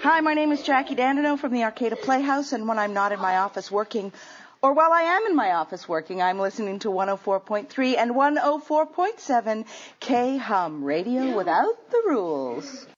Hi, my name is Jackie Dandino from the Arcata Playhouse, and when I'm not in my office working, or while I am in my office working, I'm listening to 104.3 and 104.7 K-Hum, radio without the rules.